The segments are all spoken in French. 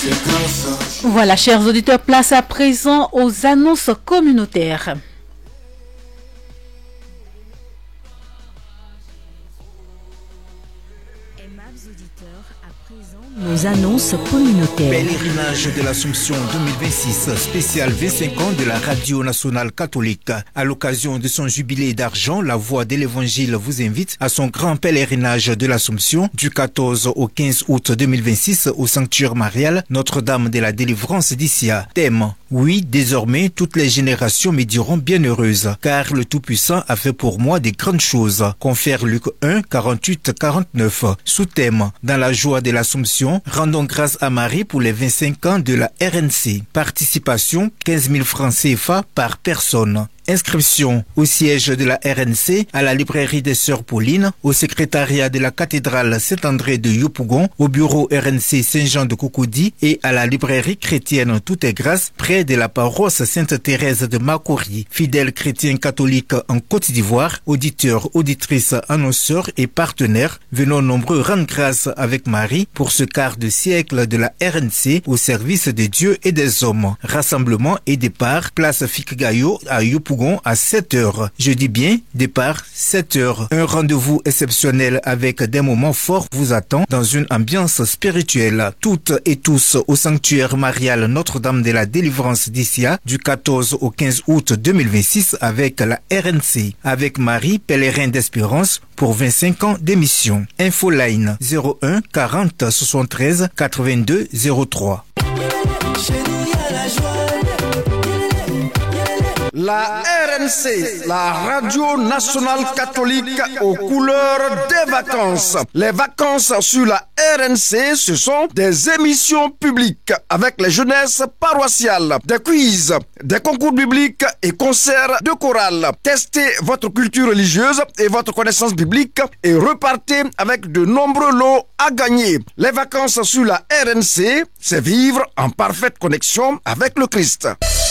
Voilà, chers auditeurs, place à présent aux annonces communautaires. Nos annonces communautaires. Pèlerinage de l'Assomption 2026, spécial 25 ans de la Radio Nationale Catholique. À l'occasion de son jubilé d'argent, la Voix de l'Évangile vous invite à son grand pèlerinage de l'Assomption du 14 au 15 août 2026 au sanctuaire marial Notre-Dame de la Délivrance d'Issia. Thème: oui, désormais, toutes les générations me diront bienheureuse, car le Tout-Puissant a fait pour moi des grandes choses. Confère Luc 1, 48-49. Sous-thème: dans la joie de l'Assomption, rendons grâce à Marie pour les 25 ans de la RNC. Participation, 15 000 francs CFA par personne. Inscription au siège de la RNC, à la librairie des Sœurs Paulines, au secrétariat de la cathédrale Saint-André de Yopougon, au bureau RNC Saint-Jean de Cocody et à la librairie chrétienne Tout est Grâce, près de la paroisse Sainte-Thérèse de Makori. Fidèles chrétiens catholiques en Côte d'Ivoire, auditeurs, auditrices, annonceurs et partenaires, venons nombreux rendre grâce avec Marie pour ce quart de siècle de la RNC au service de Dieu et des hommes. Rassemblement et départ, place Fikgayo à Yopougon à 7h. Je dis bien, départ 7h. Un rendez-vous exceptionnel avec des moments forts vous attend dans une ambiance spirituelle. Toutes et tous au sanctuaire marial Notre-Dame de la Délivrance d'Issia du 14 au 15 août 2026 avec la RNC. Avec Marie, pèlerin d'espérance pour 25 ans d'émission. Infoline 01 40 73 82 03. La RNC, la Radio Nationale Catholique aux couleurs des vacances. Les vacances sur la RNC, ce sont des émissions publiques avec les jeunesses paroissiales, des quiz, des concours bibliques et concerts de chorale. Testez votre culture religieuse et votre connaissance biblique et repartez avec de nombreux lots à gagner. Les vacances sur la RNC, c'est vivre en parfaite connexion avec le Christ.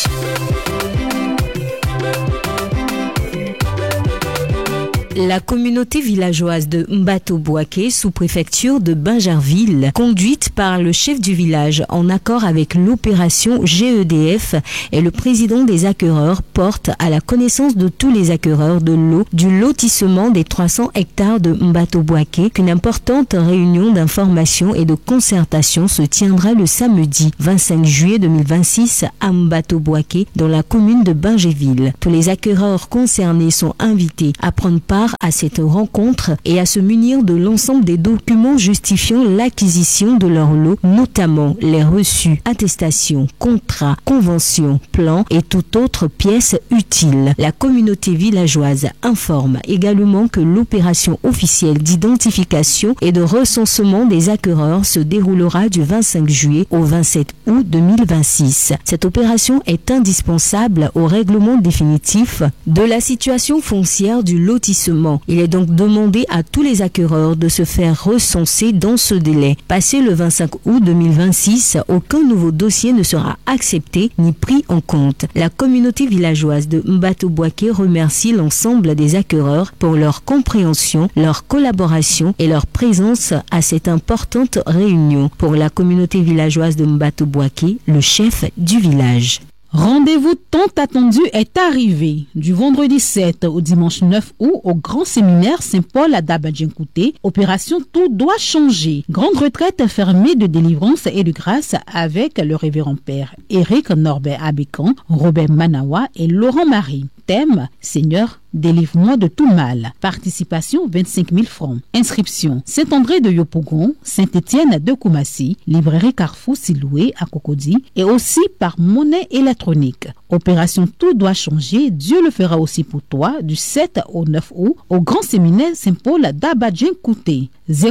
La communauté villageoise de Mbato-Bouaké, sous-préfecture de Bingerville, conduite par le chef du village en accord avec l'opération GEDF et le président des acquéreurs, porte à la connaissance de tous les acquéreurs de l'eau du lotissement des 300 hectares de Mbato-Bouaké qu'une importante réunion d'information et de concertation se tiendra le samedi 25 juillet 2026 à Mbato-Bouaké dans la commune de Bingerville. Tous les acquéreurs concernés sont invités à prendre part à cette rencontre et à se munir de l'ensemble des documents justifiant l'acquisition de leur lot, notamment les reçus, attestations, contrats, conventions, plans et toute autre pièce utile. La communauté villageoise informe également que l'opération officielle d'identification et de recensement des acquéreurs se déroulera du 25 juillet au 27 août 2026. Cette opération est indispensable au règlement définitif de la situation foncière du lotissement. Il est donc demandé à tous les acquéreurs de se faire recenser dans ce délai. Passé le 25 août 2026, aucun nouveau dossier ne sera accepté ni pris en compte. La communauté villageoise de Mbato-Bouaké remercie l'ensemble des acquéreurs pour leur compréhension, leur collaboration et leur présence à cette importante réunion. Pour la communauté villageoise de Mbato-Bouaké, le chef du village. Rendez-vous tant attendu est arrivé. Du vendredi 7 au dimanche 9 août au Grand Séminaire Saint-Paul à Dabadjinkouté, opération Tout doit changer. Grande retraite fermée de délivrance et de grâce avec le révérend père Éric Norbert Abécan, Robert Manawa et Laurent Marie. Thème: Seigneur, délivre-moi de tout mal. Participation 25 000 francs. Inscription: Saint-André de Yopougon, Saint-Étienne de Koumassi, librairie Carrefour Siloué à Cocody et aussi par monnaie électronique. Opération Tout doit changer, Dieu le fera aussi pour toi du 7 au 9 août au Grand Séminaire Saint-Paul d'Abadjinkouté.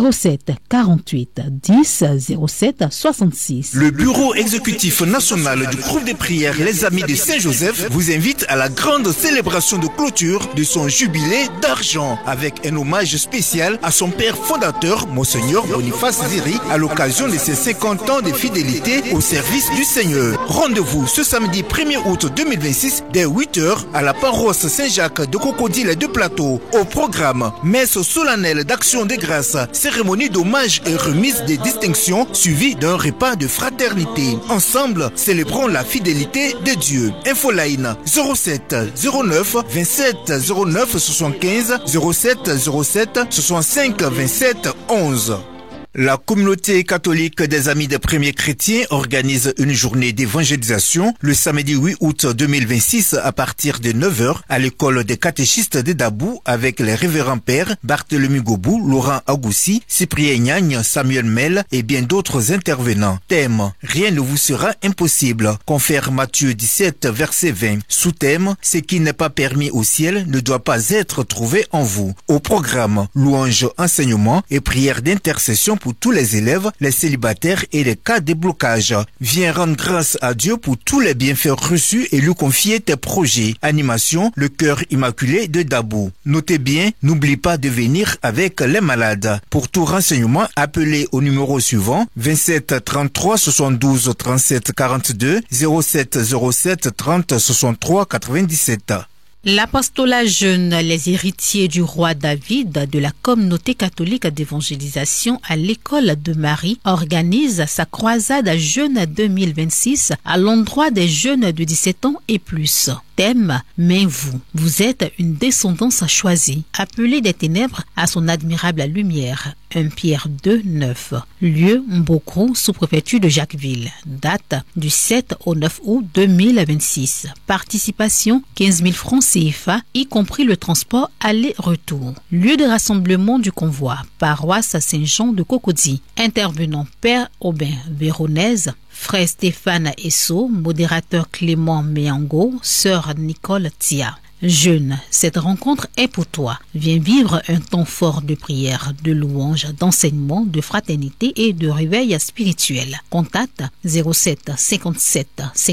07 48 10 07 66. Le bureau exécutif national du groupe de prière Les Amis de Saint-Joseph vous invite à la grande célébration de clôture de son jubilé d'argent, avec un hommage spécial à son père fondateur, Monseigneur Boniface Ziri, à l'occasion de ses 50 ans de fidélité au service du Seigneur. Rendez-vous ce samedi 1er août 2026 dès 8h à la paroisse Saint-Jacques de Cocodile de Plateau. Au programme, messe solennelle d'action de grâce, cérémonie d'hommage et remise des distinctions suivie d'un repas de fraternité. Ensemble, célébrons la fidélité de Dieu. Infoline 07 09 27 09 75 07 07 65 27 11. La communauté catholique des Amis des Premiers Chrétiens organise une journée d'évangélisation le samedi 8 août 2026 à partir de 9h à l'école des catéchistes de Dabou avec les révérends pères Barthélemy Gobou, Laurent Agoussi, Cyprien Nyagne, Samuel Mel et bien d'autres intervenants. Thème: rien ne vous sera impossible. Confère Matthieu 17 verset 20. Sous-thème: ce qui n'est pas permis au ciel ne doit pas être trouvé en vous. Au programme, louange, enseignement et prière d'intercession pour tous les élèves, les célibataires et les cas de blocage. Viens rendre grâce à Dieu pour tous les bienfaits reçus et lui confier tes projets. Animation, le cœur immaculé de Dabou. Notez bien, n'oublie pas de venir avec les malades. Pour tout renseignement, appelez au numéro suivant 27 33 72 37 42 07 07 30 63 97. L'apostolat jeune, les héritiers du roi David de la communauté catholique d'évangélisation à l'école de Marie organise sa croisade jeune 2026 à l'endroit des jeunes de 17 ans et plus. Thème: mais vous êtes une descendance choisie, appelée des ténèbres à son admirable lumière. 1 Pierre 2, 9. Lieu: Mbokro, sous-préfecture de Jacquesville. Date: du 7 au 9 août 2026. Participation: 15 000 francs CFA, y compris le transport aller-retour. Lieu de rassemblement du convoi: paroisse Saint-Jean de Cocody. Intervenant: Père Aubin Véronèse, Frère Stéphane Esso, modérateur Clément Méango, Sœur Nicole Tia. Jeune, cette rencontre est pour toi. Viens vivre un temps fort de prière, de louange, d'enseignement, de fraternité et de réveil spirituel. Contact 07 57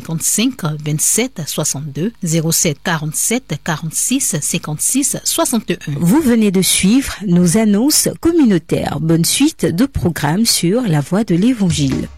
55 27 62 07 47 46 56 61. Vous venez de suivre nos annonces communautaires. Bonne suite de programmes sur la voie de l'Évangile.